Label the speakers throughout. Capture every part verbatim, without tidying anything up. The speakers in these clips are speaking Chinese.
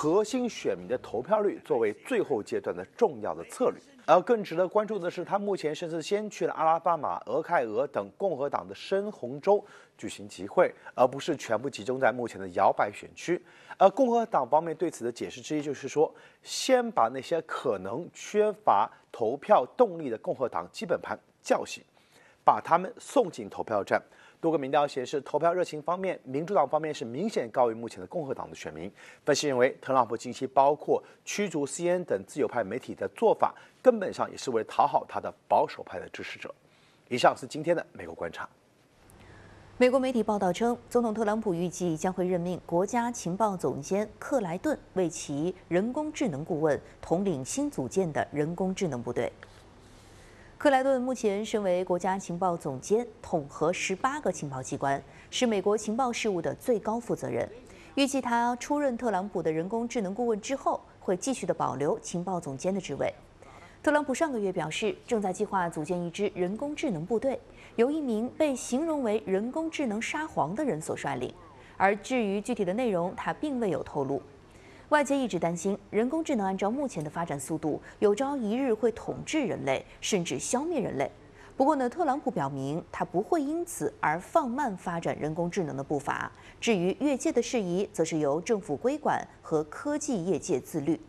Speaker 1: 核心选民的投票率作为最后阶段的重要的策略。而更值得关注的是，他目前甚至先去了阿拉巴马、俄亥俄等共和党的深红州举行集会，而不是全部集中在目前的摇摆选区。而共和党方面对此的解释之一就是说，先把那些可能缺乏投票动力的共和党基本盘叫醒，把他们送进投票站。多个民调显示，投票热情方面，民主党方面是明显高于目前的共和党的选民。分析认为，特朗普近期包括驱逐 C N N 等自由派媒体的做法，根本上也是为了讨好他的保守派的支持者。以上是今天的美国观察。
Speaker 2: 美国媒体报道称，总统特朗普预计将会任命国家情报总监克莱顿为其人工智能顾问，统领新组建的人工智能部队。克莱顿目前身为国家情报总监，统合十八个情报机关，是美国情报事务的最高负责人。预计他出任特朗普的人工智能顾问之后，会继续的保留情报总监的职位。特朗普上个月表示，正在计划组建一支人工智能部队，由一名被形容为人工智能沙皇的人所率领。而至于具体的内容，他并未有透露。外界一直担心，人工智能按照目前的发展速度，有朝一日会统治人类，甚至消灭人类。不过呢，特朗普表明，他不会因此而放慢发展人工智能的步伐。至于越界的事宜，则是由政府规管和科技业界自律。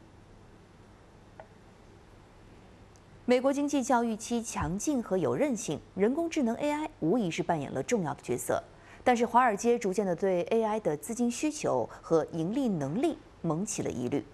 Speaker 2: 美国经济较预期强劲和有韧性，人工智能 A I 无疑是扮演了重要的角色。但是，华尔街逐渐的对 A I 的资金需求和盈利能力萌起了疑虑。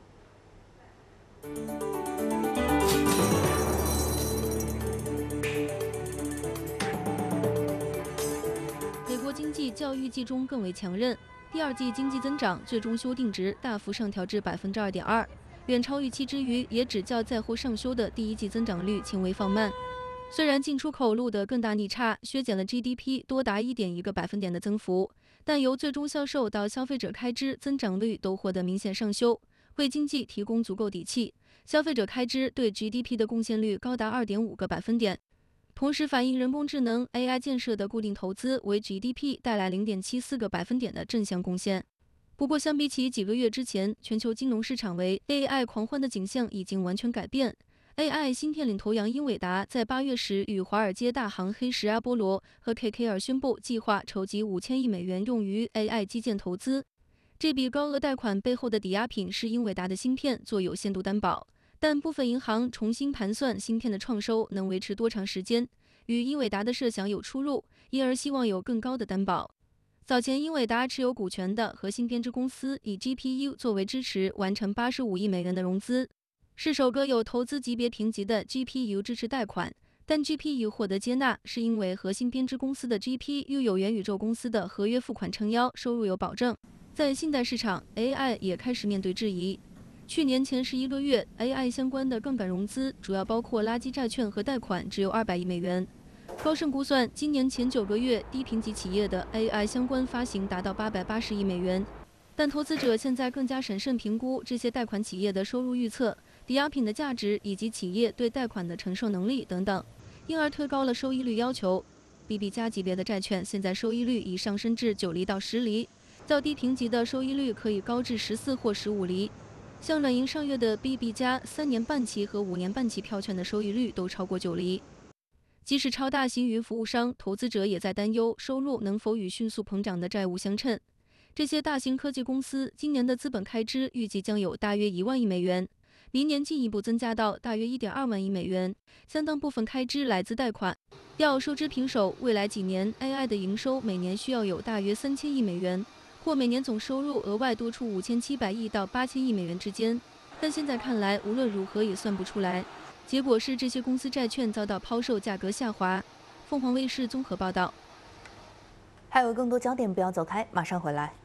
Speaker 3: 美国经济较预计中更为强韧，第二季经济增长最终修订值大幅上调至百分之二点二，远超预期之余，也只较在后上修的第一季增长率轻微放慢。虽然进出口录得更大逆差，削减了 G D P 多达一点一个百分点的增幅，但由最终销售到消费者开支增长率都获得明显上修，为经济提供足够底气。消费者开支对 G D P 的贡献率高达 二点五个百分点，同时反映人工智能 A I 建设的固定投资为 G D P 带来 零点七四个百分点的正向贡献。不过，相比起几个月之前，全球金融市场为 A I 狂欢的景象已经完全改变。A I 芯片领头羊英伟达在八月时与华尔街大行黑石阿波罗和 K K R 宣布计划筹集五千亿美元用于 A I 基建投资。这笔高额贷款背后的抵押品是英伟达的芯片做有限度担保，但部分银行重新盘算芯片的创收能维持多长时间，与英伟达的设想有出入，因而希望有更高的担保。早前英伟达持有股权的核心编织公司以 G P U 作为支持，完成八十五亿美元的融资。是首个有投资级别评级的 G P U 支持贷款，但 G P U 获得接纳是因为核心编织公司的 G P U 有元宇宙公司的合约付款撑腰，收入有保证。在信贷市场 ，A I 也开始面对质疑。去年前十一个月 ，A I 相关的杠杆融资主要包括垃圾债券和贷款，只有二百亿美元。高盛估算，今年前九个月低评级企业的 A I 相关发行达到八百八十亿美元，但投资者现在更加审慎评估这些贷款企业的收入预测。抵押品的价值以及企业对贷款的承受能力等等，因而推高了收益率要求。B B 加级别的债券现在收益率已上升至九厘到十厘，较低评级的收益率可以高至十四或十五厘。像软银上月的 B B 加三年半期和五年半期票券的收益率都超过九厘。即使超大型云服务商，投资者也在担忧收入能否与迅速膨胀的债务相称。这些大型科技公司今年的资本开支预计将有大约一万亿美元。明年进一步增加到大约 一点二万亿美元，相当部分开支来自贷款。要收支平手，未来几年 A I 的营收每年需要有大约三千亿美元，或每年总收入额外多出五千七百亿到八千亿美元之间。但现在看来，无论如何也算不出来。结果是这些公司债券遭到抛售价格下滑。凤凰卫视综合报道。
Speaker 2: 还有更多焦点，不要走开，马上回来。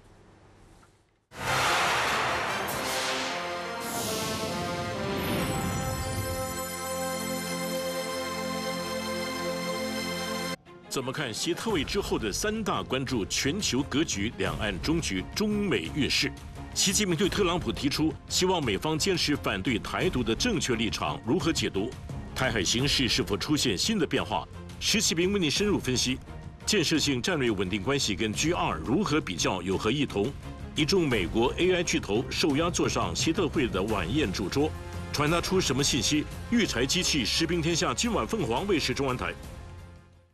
Speaker 4: 怎么看习特委之后的三大关注全球格局、两岸终局、中美越势？习近平对特朗普提出希望美方坚持反对台独的正确立场，如何解读？台海形势是否出现新的变化？石启明为您深入分析。建设性战略稳定关系跟 G 二如何比较，有何异同？ 一众美国 A I 巨头受压坐上习特会的晚宴主桌，传达出什么信息？育才机器食兵天下，今晚凤凰卫视中文台。